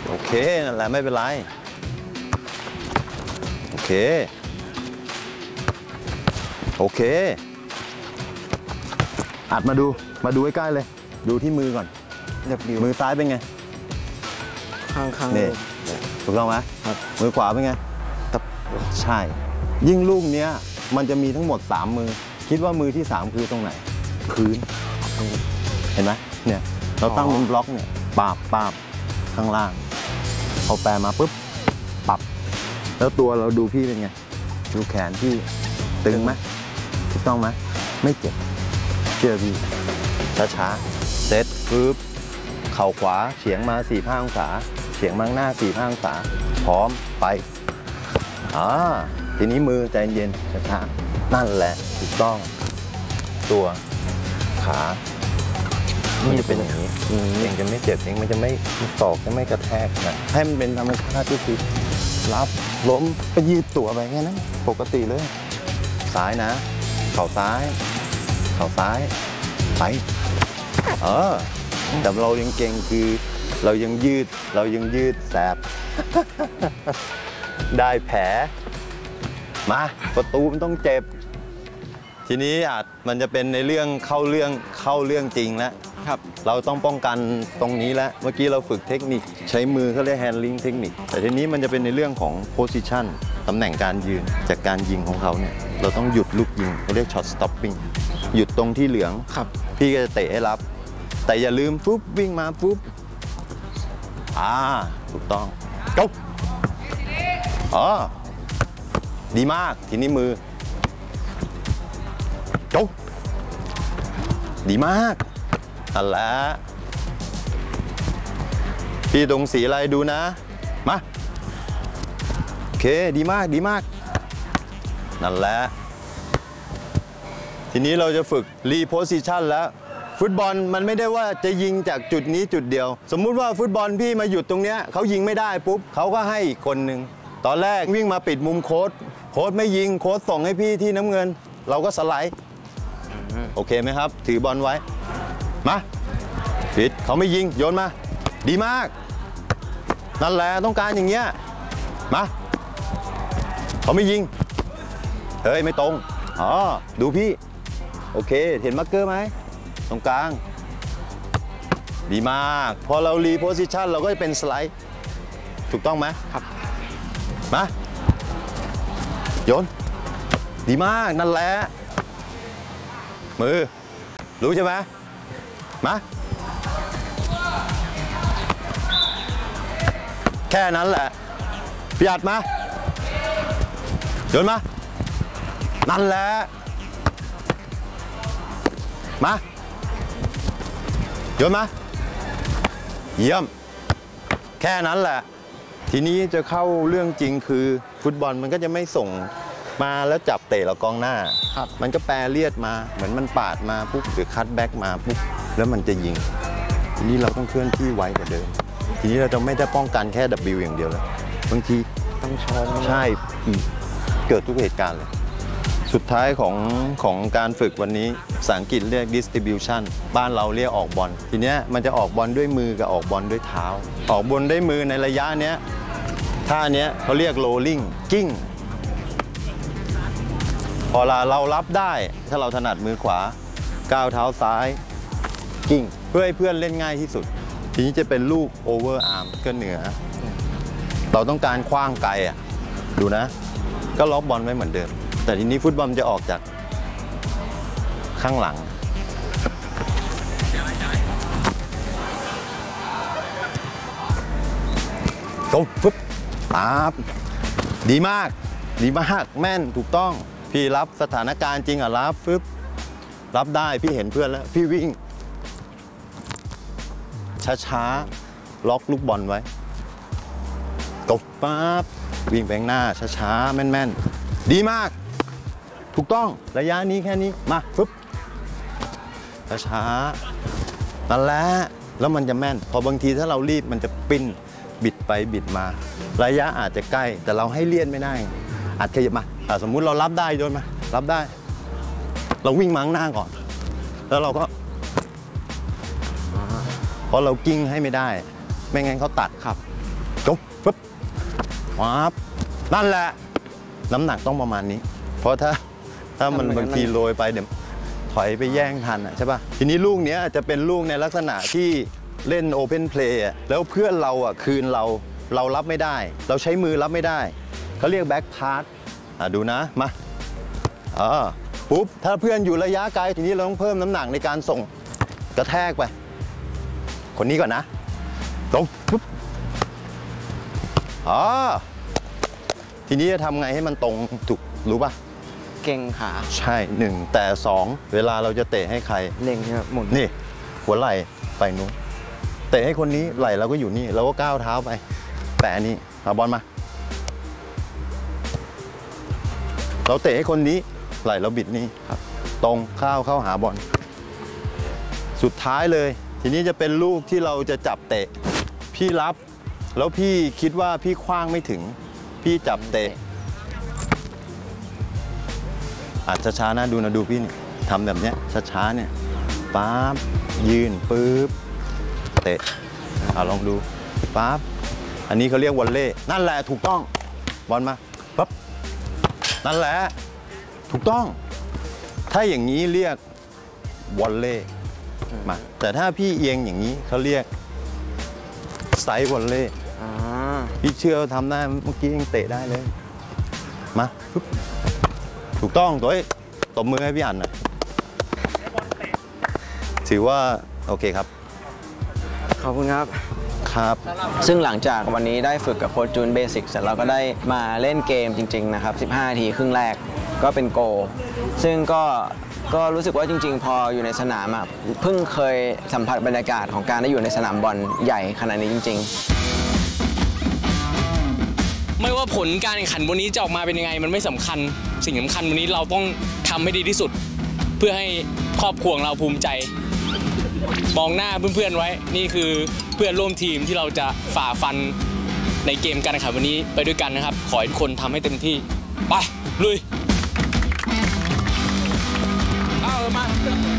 โอเคนั่นแหละไม่เป็นไรโอเคโอเคอัดมาดูใกล้ๆเลยดูที่มือก่อนมือซ้ายเป็นไงข้างนี่ถูกต้องไหมมือขวาเป็นไงใช่ยิ่งลูกเนี้ยมันจะมีทั้งหมด3มือคิดว่ามือที่3คือตรงไหนพื้นเห็นไหมเนี่ยเราตั้งเป็นบล็อกเนี่ยปาบข้างล่างเอาแปรมาปุ๊บปรับแล้วตัวเราดูพี่เป็นไงดูแขนพี่ตึงไหมถูกต้องไหมไม่เจ็บเชื่อพี่ช้าเซตปึ๊บเข่าขวาเฉียงมา4-5 องศาเฉียงมาข้างหน้า4-5 องศาพร้อมไปทีนี้มือใจเย็นช้านั่นแหละถูกต้องตัวขานี่จะเป็นอย่างนี้เองจะไม่เจ็บเองมันจะไม่ศอกจะไม่กระแทกนะให้มันเป็นธรรมชาติที่คือรับล้มก็ยืดตัวไปแค่นั้นปกติเลยซ้ายนะเข่าซ้ายไปแต่เรายังเก่งคือเรายังยืดแสบ ได้แผลมาประตูมันต้องเจ็บทีนี้มันจะเป็นในเรื่องเข้าเรื่องจริงแล้วครับเราต้องป้องกันตรงนี้แล้วเมื่อกี้เราฝึกเทคนิคใช้มือเขาเรียก handling เทคนิคแต่ทีนี้มันจะเป็นในเรื่องของ position ตำแหน่งการยืนจากการยิงของเขาเนี่ยเราต้องหยุดลูกยิงเขาเรียก shot stopping หยุดตรงที่เหลืองครับพี่ก็จะเตะให้รับแต่อย่าลืมฟุบวิ่งมาฟุบถูกต้องจบดีมากทีนี้มือจบดีมากนั่นแหละพี่ตรงสีอะไรดูนะมาโอเคดีมากนั่นแหละทีนี้เราจะฝึกรีโพสิชันแล้วฟุตบอลมันไม่ได้ว่าจะยิงจากจุดนี้จุดเดียวสมมุติว่าฟุตบอลพี่มาหยุดตรงเนี้ยเขายิงไม่ได้ปุ๊บเขาก็ให้อีกคนหนึ่งตอนแรกวิ่งมาปิดมุมโค้ชไม่ยิงโค้ชส่งให้พี่ที่น้ำเงินเราก็สไลด์โอเคไหมครับถือบอลไว้มาปิดเขาไม่ยิงโยนมาดีมากนั่นแหละต้องการอย่างเงี้ยมาเขาไม่ยิงเฮ้ยไม่ตรงดูพี่โอเคเห็นมาร์กเกอร์ไหมตรงกลางดีมากพอเรารีโพสิชันเราก็จะเป็นสไลด์ถูกต้องไหมครับมาโยนดีมากนั่นแหละมือรู้ใช่ไหมมาแค่นั้นแหละพี่อัดมาโยนมานั่นแหละมาโยนมาเยี่ยมแค่นั้นแหละทีนี้จะเข้าเรื่องจริงคือฟุตบอลมันก็จะไม่ส่งมาแล้วจับเตะเรากองหน้ามันก็แปรเลียดมาเหมือนมันปาดมาปุ๊บหรือคัตแบ็กมาปุ๊บแล้วมันจะยิงทีนี้เราต้องเคลื่อนที่ไวกว่าเดิมทีนี้เราจะไม่ได้ป้องกันแค่ W อย่างเดียวเลยบางทีต้องช้อนใช่เกิดทุกเหตุการณ์เลยสุดท้ายของการฝึกวันนี้ภาษาอังกฤษเรียก distribution บ้านเราเรียกออกบอลทีเนี้ยมันจะออกบอลด้วยมือกับออกบอลด้วยเท้าออกบอลด้วยมือในระยะเนี้ยท่าเนี้ยเขาเรียก rolling กิ้งพอเรารับได้ถ้าเราถนัดมือขวาก้าวเท้าซ้ายกิ้งเพื่อให้เพื่อนเล่นง่ายที่สุดทีนี้จะเป็นลูก over arm ก็เหนือเราต้องการคว้างไกลดูนะก็ล็อกบอลไว้เหมือนเดิมแต่ทีนี้ฟุตบอลจะออกจากข้างหลังโต้ฟึบปั๊บดีมากแม่นถูกต้องพี่รับสถานการณ์จริงรับฟึบรับได้พี่เห็นเพื่อนแล้วพี่วิ่งช้าล็อกลูกบอลไว้ตบปั๊บวิ่งไปข้างหน้าช้าแม่นดีมากถูกต้องระยะนี้แค่นี้มาฟึบช้านั่นแหละแล้วมันจะแม่นพอบางทีถ้าเรารีบมันจะปิ้นบิดไปบิดมาระยะอาจจะใกล้แต่เราให้เลี่ยนไม่ได้อาจขยับมาสมมุติเรารับได้โยนมารับได้เราวิ่งมาข้างหน้าก่อนแล้วเราก็เพราะเรากิ้งให้ไม่ได้ไม่งั้นเขาตัดครับตรงปึ๊บปั๊บนั่นแหละน้ำหนักต้องประมาณนี้ เพราะถ้ามันบางทีโรยไปเดี๋ยวถอยไปแย่งทันใช่ป่ะทีนี้ลูกเนี้ยจะเป็นลูกในลักษณะที่เล่นโอเพนเพลย์แล้วเพื่อนเราคืนเรารับไม่ได้ เราใช้มือรับไม่ได้เขาเรียกแบ็กพาสดูนะมาปุ๊บถ้าเพื่อนอยู่ระยะไกลทีนี้เราต้องเพิ่มน้ำหนักในการส่งกระแทกไปคนนี้ก่อนนะตรงปุ๊บทีนี้จะทำไงให้มันตรงถูกรู้ป่ะเก่งขาใช่1แต่2เวลาเราจะเตะให้ใครเล็งครับหมุนนี่หัวไหล่ไปนู้นเตะให้คนนี้ไหล่เราก็อยู่นี่เราก็ก้าวเท้าไปแตะนี่เอาบอลมาเราเตะให้คนนี้ไหล่เราบิดนี่ครับตรงเข้าหาบอลสุดท้ายเลยทีนี้จะเป็นลูกที่เราจะจับเตะพี่รับแล้วพี่คิดว่าพี่คว้างไม่ถึงพี่จับเตะอาจจะช้านะดูพี่นี่ทำแบบเนี้ยช้าๆเนี่ยปั๊บยืนปึ๊บเตะลองดูปั๊บอันนี้เขาเรียกวอลเล่นั่นแหละถูกต้องบอลมาปั๊บนั่นแหละถูกต้องถ้าอย่างนี้เรียกวอลเล่มาแต่ถ้าพี่เอียงอย่างนี้เขาเรียกไซส์วอลเล่พี่เชื่อทำได้เมื่อกี้ยังเตะได้เลยมาปุ๊บถูกต้องตัวตบมือให้พี่อั๋นหน่อยถือว่าโอเคครับขอบคุณครับครับซึ่งหลังจากวันนี้ได้ฝึกกับโค้ชจูนเบสิกเสร็จเราก็ได้มาเล่นเกมจริงๆนะครับ15 นาทีครึ่งแรกก็เป็นโกลซึ่งก็รู้สึกว่าจริงๆพออยู่ในสนามเพิ่งเคยสัมผัสบรรยากาศของการได้อยู่ในสนามบอลใหญ่ขนาดนี้จริงๆไม่ว่าผลการแข่งขันวันนี้จะออกมาเป็นยังไงมันไม่สำคัญสิ่งสำคัญวันนี้เราต้องทำให้ดีที่สุดเพื่อให้ครอบครัวของเราภูมิใจมองหน้าเพื่อนๆไว้นี่คือเพื่อนร่วมทีมที่เราจะฝ่าฟันในเกมการแข่งขันวันนี้ไปด้วยกันนะครับขอให้ทุกคนทำให้เต็มที่ไปลุยเอามา